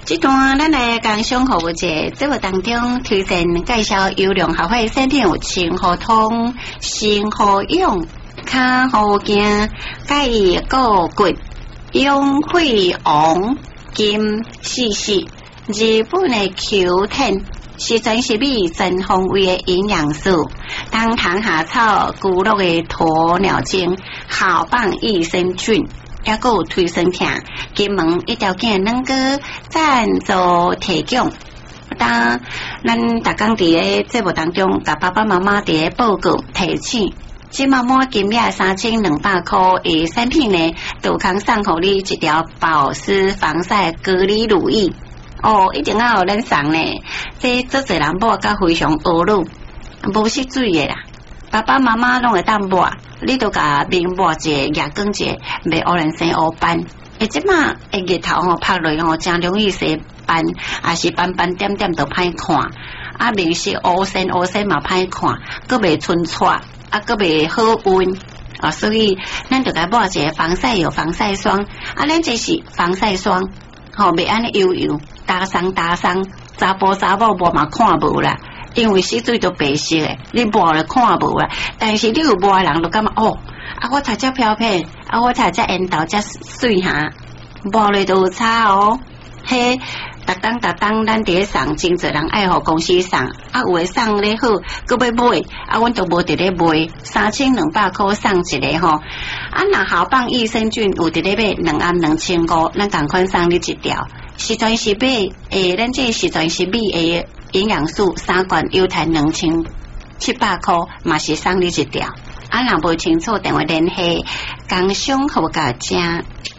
这段咱来讲上服务节节目当中推荐介绍优良合会产品有清河通、新河用、卡河镜、钙骨骨、永惠王、金细细、日本的 Q10。是全是米全方位的营养素，当糖下草、菇类的鸵鸟精、好棒益生菌，也还有推酸疼。金门一条件能够赞助提供。当咱大家伫咧节目当中，甲爸爸妈妈伫咧报告提醒。即满满金额3200块的产品呢，杜康送互你一条保湿防晒隔离乳液。哦，一定要有咱送呢，这做侪人抹甲非常恶露，无失水的啦。爸爸妈妈拢会当抹，你都甲面抹一个牙膏一个，袂污染生黑斑。即马的日头吼拍落吼，真容易生斑，也是斑斑点点都歹看，啊面色乌生嘛歹看，佫袂春彩，佫袂好运。啊，所以咱就该抹一个防晒油、防晒霜，啊，咱这是防晒霜，吼袂安尼油油。打伤，查甫抹嘛看无啦，因为洗水都白色诶，你抹了看无啦。但是你有抹的人就感觉哦，啊我头遮飘飘，啊我头遮烟头遮水哈，抹了都有差哦。嘿，逐当咱伫咧送，真侪人爱互公司送，啊有诶送咧好，佮要买，啊阮都无伫咧卖，3200块送一个吼。啊若好棒益生菌有伫咧买2暗2500，咱共款送你一条。是全是米咱这是全是米的营养素3罐，优谈2700块，嘛是送你一条。啊，若无清楚，电话联系工商服务家。